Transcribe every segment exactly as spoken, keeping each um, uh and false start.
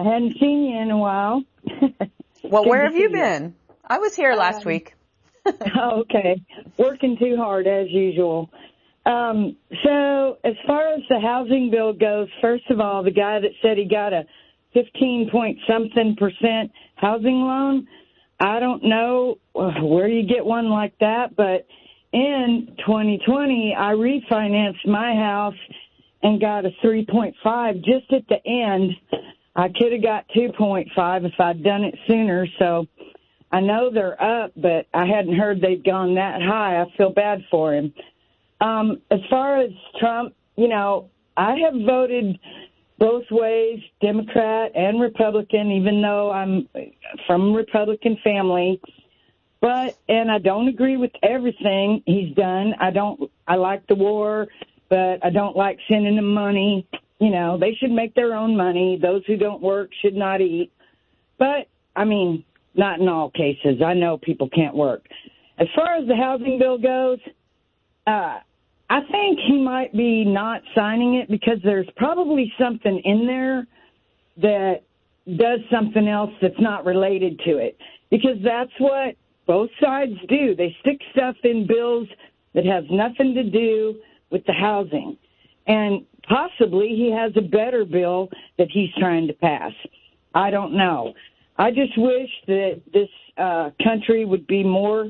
hadn't seen you in a while. Well, where have you been? You. I was here last um, week. Okay. Working too hard, as usual. Um, so as far as the housing bill goes, first of all, the guy that said he got a fifteen point something percent housing loan, I don't know where you get one like that, but in twenty twenty, I refinanced my house and got a three point five just at the end. I could have got two point five if I'd done it sooner, so I know they're up, but I hadn't heard they'd gone that high. I feel bad for him. Um, as far as Trump, you know, I have voted both ways, Democrat and Republican, even though I'm from a Republican family. But, and I don't agree with everything he's done. I don't, I like the war, but I don't like sending them money. You know, they should make their own money. Those who don't work should not eat. But, I mean, not in all cases. I know people can't work. As far as the housing bill goes, uh, I think he might be not signing it because there's probably something in there that does something else that's not related to it. Because that's what both sides do. They stick stuff in bills that has nothing to do with the housing. And possibly he has a better bill that he's trying to pass. I don't know. I just wish that this uh, country would be more,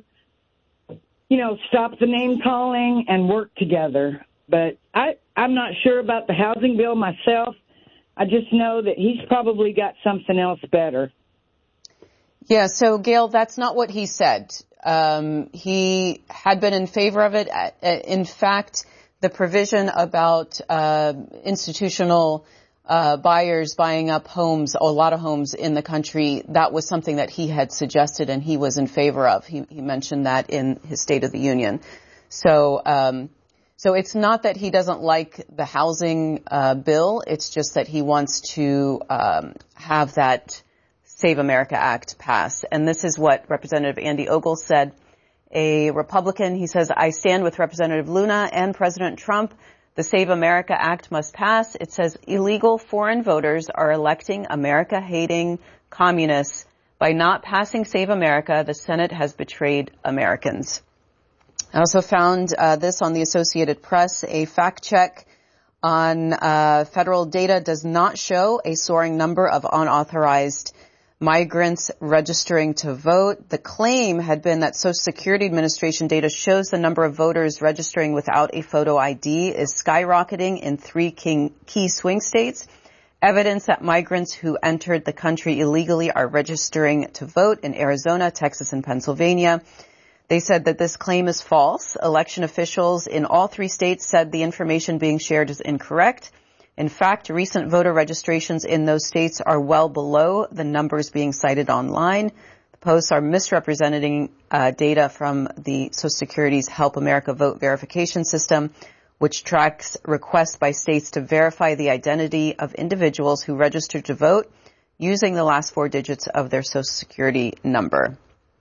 you know, stop the name calling and work together. But I, I'm not sure about the housing bill myself. I just know that he's probably got something else better. Yeah, so, Gail, that's not what he said. Um, he had been in favor of it. In fact, the provision about uh, institutional uh, buyers buying up homes, a lot of homes in the country, that was something that he had suggested and he was in favor of. He, he mentioned that in his State of the Union. So, um, so it's not that he doesn't like the housing uh, bill. It's just that he wants to um, have that Save America Act pass. And this is what Representative Andy Ogle said. A Republican, he says, I stand with Representative Luna and President Trump. The Save America Act must pass. It says illegal foreign voters are electing America-hating communists. By not passing Save America, the Senate has betrayed Americans. I also found uh, this on the Associated Press. A fact check on uh, federal data does not show a soaring number of unauthorized migrants registering to vote. The claim had been that Social Security Administration data shows the number of voters registering without a photo I D is skyrocketing in three key swing states. Evidence that migrants who entered the country illegally are registering to vote in Arizona, Texas, and Pennsylvania. They said that this claim is false. Election officials in all three states said the information being shared is incorrect. In fact, recent voter registrations in those states are well below the numbers being cited online. The posts are misrepresenting uh, data from the Social Security's Help America Vote verification system, which tracks requests by states to verify the identity of individuals who registered to vote using the last four digits of their Social Security number.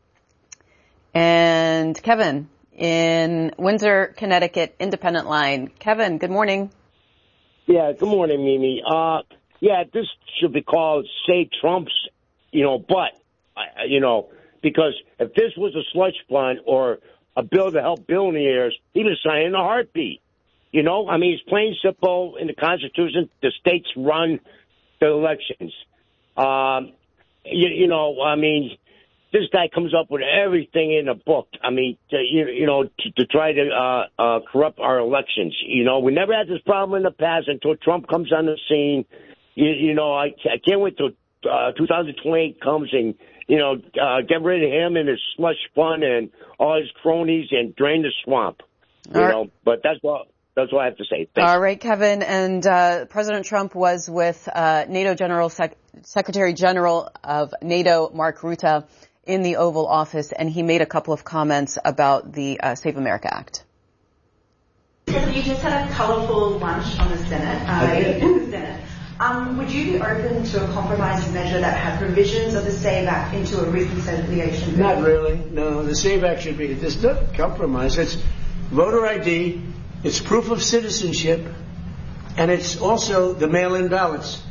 And Kevin in Windsor, Connecticut, Independent Line. Kevin, good morning. Yeah, good morning, Mimi. Uh, yeah, this should be called Save Trump's, you know, butt, uh, you know, because if this was a slush fund or a bill to help billionaires, he would sign in a heartbeat. You know, I mean, it's plain simple in the Constitution. The states run the elections. Um, you, you know, I mean, this guy comes up with everything in a book. I mean, to, you, you know, to, to try to uh, uh, corrupt our elections. You know, we never had this problem in the past until Trump comes on the scene. You, you know, I, I can't wait till uh, two thousand twenty-eight comes and, you know, uh, get rid of him and his slush fund and all his cronies and drain the swamp. You all know, right. But that's what. That's what I have to say. Thanks. All right, Kevin. And uh, President Trump was with uh, NATO General Sec- Secretary General of NATO, Mark Rutte, in the Oval Office, and he made a couple of comments about the uh, Save America Act. You just had a colourful lunch on the Senate, uh, okay. in the Senate. Um, would you be open to a compromise measure that had provisions of the SAVE Act into a reconciliation bill? Not really. No, the SAVE Act should be. It's not compromise. It's voter I D. It's proof of citizenship, and it's also the mail-in ballots.